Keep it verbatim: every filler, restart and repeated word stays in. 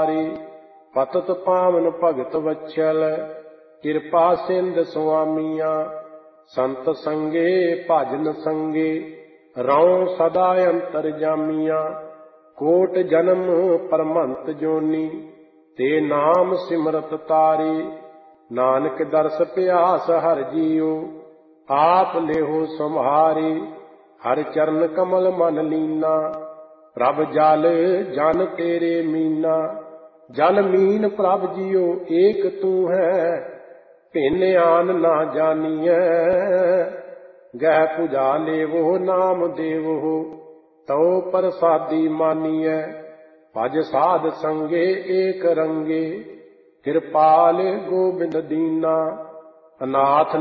ਤਾਰੀ। ਪਤਿਤ ਪਾਵਨ ਭਗਤ ਵਛਲ ਕਿਰਪਾ ਸਿੰਧ ਸੁਆਮੀਆਂ। ਸੰਤ ਸੰਗੇ ਭਜਨ ਸੰਗੇ ਰਉ ਸਦਾ ਅੰਤਰਜਾਮੀਆਂ। ਕੋਟ ਜਨਮ ਪਰਮੰਤ ਜੋਨੀ ਤੇ ਨਾਮ ਸਿਮਰਤ ਤਾਰੀ। ਨਾਨਕ ਦਰਸ ਪਿਆਸ ਹਰਿ ਜੀਉ ਆਪ ਲੇਹੁ ਸੰਭਾਰੀ। ਹਰਿ ਚਰਨ ਕਮਲ ਮਨ ਲੀਨਾ ਪ੍ਰਭ ਜਲ ਜਨ ਤੇਰੇ ਮੀਨਾ। ਜਲ ਮੀਨ ਪ੍ਰਭ ਜੀਉ ਏਕ ਤੂੰ ਹੈ ਭਿੰਨ ਆਨ ਨਾ ਜਾਨੀਐ। ਗਹਿ ਪੁਜਾ ਲੇਵੋ ਨਾਮ ਦੇਵੋ ਤਉ ਪ੍ਰਸਾਦੀ ਮਾਨੀਐ। ਭਜ ਸਾਧ ਸੰਗੇ ਏਕ ਰੰਗੇ ਕਿਰਪਾਲ ਗੋਬਿੰਦ ਦੀਨਾ। ਅਨਾਥ